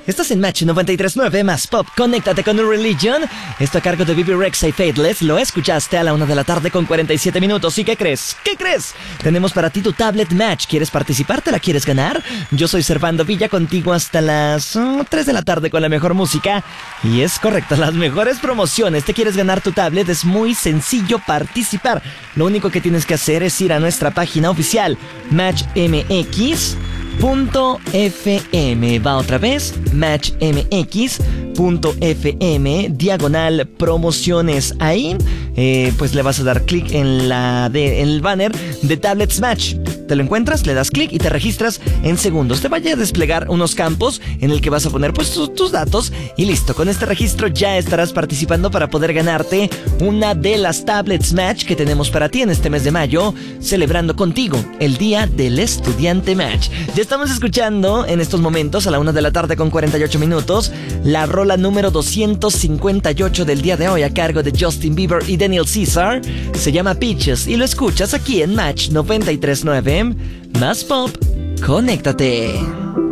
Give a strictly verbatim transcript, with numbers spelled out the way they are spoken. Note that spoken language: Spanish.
Estás en Match noventa y tres punto nueve más Pop. Conéctate con New Religion. Esto a cargo de B B Rexa y Faithless. Lo escuchaste a la una de la tarde con cuarenta y siete minutos. ¿Y qué crees? ¿Qué crees? Tenemos para ti tu Tablet Match. ¿Quieres participar? ¿Te la quieres ganar? Yo soy Servando Villa, contigo hasta las oh, tres de la tarde con la mejor música. Y es correcto, las mejores promociones. ¿Te quieres ganar tu tablet? Es muy sencillo participar. Lo único que tienes que hacer es ir a nuestra página oficial, match m x punto f m. Va otra vez, match m x punto f m, diagonal promociones. Ahí eh, pues le vas a dar clic en la de, en el banner de Tablets Match. Te lo encuentras, le das clic y te registras en segundos. Te vaya a desplegar unos campos en el que vas a poner pues tu, tus datos y listo. Con este registro ya estarás participando para poder ganarte una de las Tablets Match que tenemos para ti en este mes de mayo, celebrando contigo el Día del Estudiante Match. Ya estamos escuchando en estos momentos a la una de la tarde con cuarenta y ocho minutos la rola número doscientos cincuenta y ocho del día de hoy a cargo de Justin Bieber y Daniel Caesar. Se llama Peaches y lo escuchas aquí en Match noventa y tres punto nueve más Pop. Conéctate.